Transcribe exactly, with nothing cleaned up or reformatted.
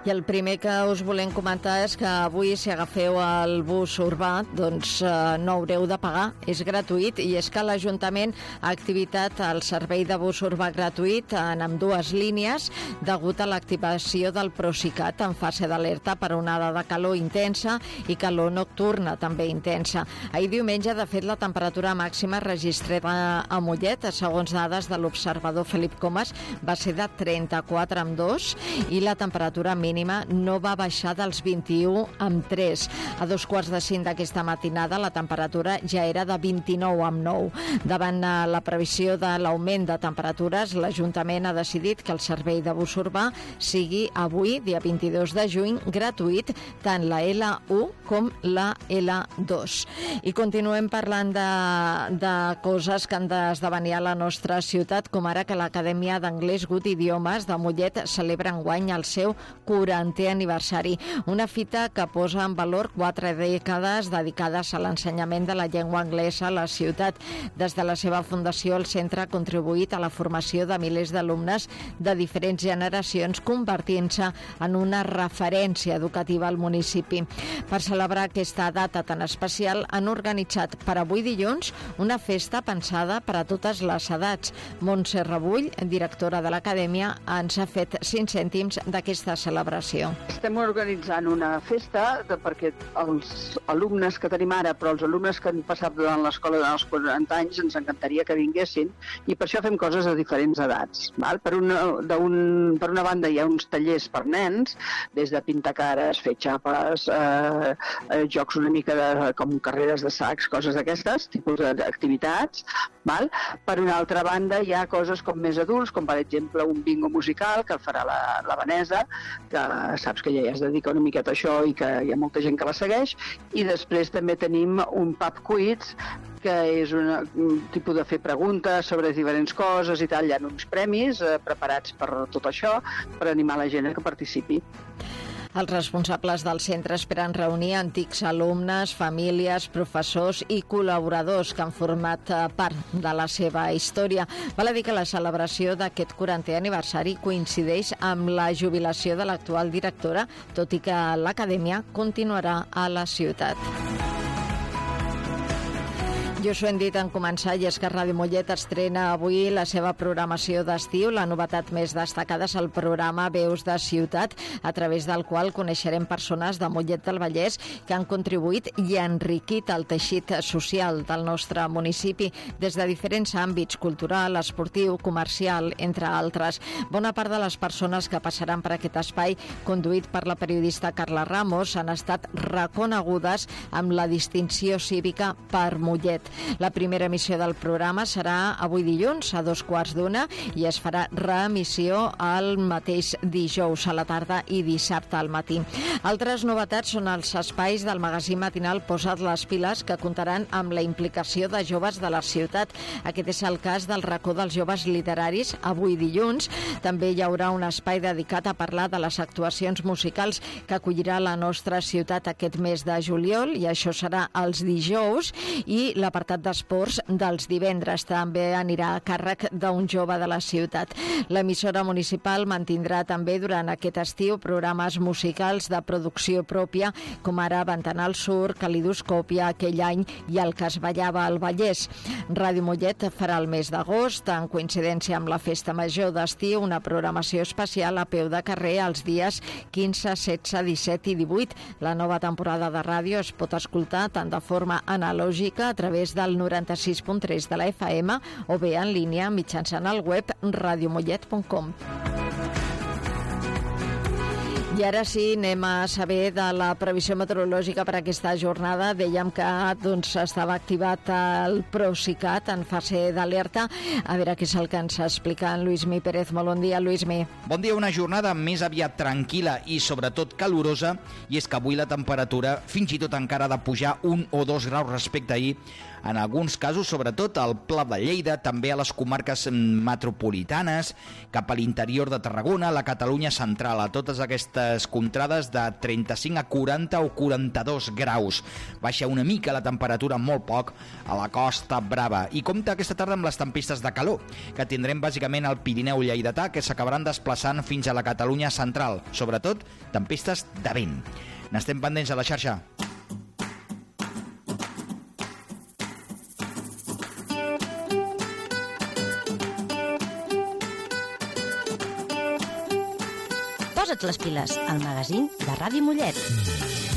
I el primer que us volem comentar és que avui, si agafeu el bus urbà, doncs eh, no haureu de pagar, és gratuït, i és que l'Ajuntament ha activat el servei de bus urbà gratuït en ambdues línies degut a l'activació del Procicat en fase d'alerta per onada de calor intensa i calor nocturna també intensa. Ahir diumenge, de fet, la temperatura màxima registrada a Mollet, segons dades de l'observador Felip Comas, va ser de trenta-quatre amb dos i la temperatura mínima no va baixar dels vint-i-u amb tres. A dos quarts de cinc d'aquesta matinada la temperatura ja era de vint-i-nou amb nou. Davant la previsió de l'augment de temperatures, l'Ajuntament ha decidit que el servei de bus urbà sigui avui, dia vint-i-dos de juny, gratuït, tant la L u com la L dos. I continuem parlant de, de coses que han d'esdevenir a la nostra ciutat, com ara que l'Acadèmia d'Anglès Gut Idiomes de Mollet celebra enguany el seu quarantè aniversari, una fita que posa en valor quatre dècades dedicades a l'ensenyament de la llengua anglesa a la ciutat. Des de la seva fundació, el centre ha contribuït a la formació de milers d'alumnes de diferents generacions, convertint-se en una referència educativa al municipi. Per celebrar aquesta data tan especial, han organitzat per avui dilluns una festa pensada per a totes les edats. Montse Rebull, directora de l'Acadèmia, ens ha fet cinc cèntims d'aquesta celebració. Estem organitzant una festa de, perquè els alumnes que tenim ara, però els alumnes que han passat durant l'escola durant els quaranta anys, ens encantaria que vinguessin, i per això fem coses de diferents edats. Val? Per, una, un, per una banda hi ha uns tallers per nens, des de pintar cares, fer xapes, eh, eh, jocs una mica de, com carreres de sacs, coses d'aquestes, tipus d'activitats. Val? Per una altra banda hi ha coses com més adults, com per exemple un bingo musical que farà la, la Vanessa, que saps que ella ja es dedica una miqueta a això i que hi ha molta gent que la segueix, i després també tenim un pub quiz, que és una, un tipus de fer preguntes sobre diferents coses i tal. Hi ha uns premis eh, preparats per tot això, per animar la gent a que participi. Els responsables del centre esperen reunir antics alumnes, famílies, professors i col·laboradors que han format part de la seva història. Val a dir que la celebració d'aquest quarantè aniversari coincideix amb la jubilació de l'actual directora, tot i que l'Acadèmia continuarà a la ciutat. Jo us ho hem dit en començar, i és que Ràdio Mollet estrena avui la seva programació d'estiu. La novetat més destacada és el programa Veus de Ciutat, a través del qual coneixerem persones de Mollet del Vallès que han contribuït i enriquit el teixit social del nostre municipi des de diferents àmbits: cultural, esportiu, comercial, entre altres. Bona part de les persones que passaran per aquest espai, conduït per la periodista Carla Ramos, han estat reconegudes amb la distinció cívica per Mollet. La primera emissió del programa serà avui dilluns a dos quarts d'una i es farà reemissió el mateix dijous a la tarda i dissabte al matí. Altres novetats són els espais del magazín matinal Posa't les piles, que comptaran amb la implicació de joves de la ciutat. Aquest és el cas del racó dels joves literaris avui dilluns. També hi haurà un espai dedicat a parlar de les actuacions musicals que acollirà la nostra ciutat aquest mes de juliol, i això serà els dijous, i la l'apartat d'esports dels divendres també anirà a càrrec d'un jove de la ciutat. L'emissora municipal mantindrà també durant aquest estiu programes musicals de producció pròpia, com ara Ventanal Sur, Calidoscòpia, Aquell any i El que es ballava al Vallès. Ràdio Mollet farà el mes d'agost, en coincidència amb la Festa Major d'estiu, una programació especial a peu de carrer els dies quinze, setze, disset i divuit. La nova temporada de ràdio es pot escoltar tant de forma analògica a través del noranta-sis punt tres de la F M o bé en línia mitjançant el web radiomollet punt com. I ara sí, anem a saber de la previsió meteorològica per aquesta jornada. Dèiem que doncs, estava activat el Procicat en fase d'alerta. A veure què és el que ens explica en Lluïsmi Pérez. Molt bon dia, Lluïsmi. Bon dia, una jornada més aviat tranquil·la i sobretot calorosa, i és que avui la temperatura fins i tot encara ha de pujar un o dos graus respecte a ahir. En alguns casos, sobretot al Pla de Lleida, també a les comarques metropolitanes, cap a l'interior de Tarragona, a la Catalunya central, a totes aquestes mínimes comptades de trenta-cinc a quaranta o quaranta-dos graus. Baixa una mica la temperatura, molt poc, a la Costa Brava. I compta aquesta tarda amb les tempestes de calor, que tindrem bàsicament al Pirineu lleidatà, que s'acabaran desplaçant fins a la Catalunya central. Sobretot, tempestes de vent. N'estem pendents a la xarxa. Posa't les piles, al magazín de Ràdio Mollet.